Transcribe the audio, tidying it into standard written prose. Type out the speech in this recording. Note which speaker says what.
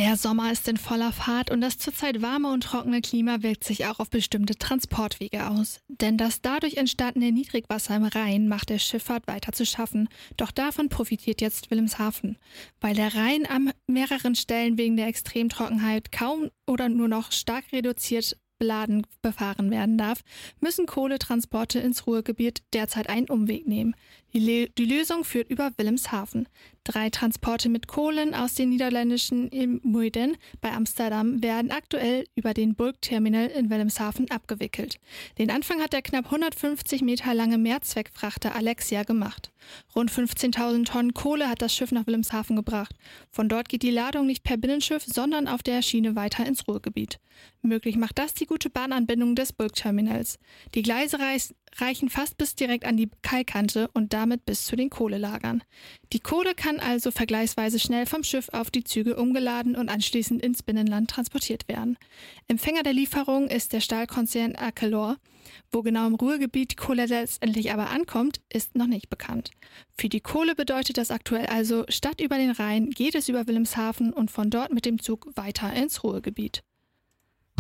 Speaker 1: Der Sommer ist in voller Fahrt und das zurzeit warme und trockene Klima wirkt sich auch auf bestimmte Transportwege aus. Denn das dadurch entstandene Niedrigwasser im Rhein macht der Schifffahrt weiter zu schaffen. Doch davon profitiert jetzt Wilhelmshaven. Weil der Rhein an mehreren Stellen wegen der Extremtrockenheit kaum oder nur noch stark reduziert beladen befahren werden darf, müssen Kohletransporte ins Ruhrgebiet derzeit einen Umweg nehmen. Die Lösung führt über Wilhelmshaven. 3 Transporte mit Kohlen aus den niederländischen IJmuiden bei Amsterdam werden aktuell über den Bulk-Terminal in Wilhelmshaven abgewickelt. Den Anfang hat der knapp 150 Meter lange Mehrzweckfrachter Alexia gemacht. Rund 15.000 Tonnen Kohle hat das Schiff nach Wilhelmshaven gebracht. Von dort geht die Ladung nicht per Binnenschiff, sondern auf der Schiene weiter ins Ruhrgebiet. Möglich macht das die gute Bahnanbindung des Bulk-Terminals. Die Gleise reichen fast bis direkt an die Kaikante und damit bis zu den Kohlelagern. Die Kohle kann also vergleichsweise schnell vom Schiff auf die Züge umgeladen und anschließend ins Binnenland transportiert werden. Empfänger der Lieferung ist der Stahlkonzern Arcelor. Wo genau im Ruhrgebiet die Kohle letztendlich aber ankommt, ist noch nicht bekannt. Für die Kohle bedeutet das aktuell also, statt über den Rhein geht es über Wilhelmshaven und von dort mit dem Zug weiter ins Ruhrgebiet.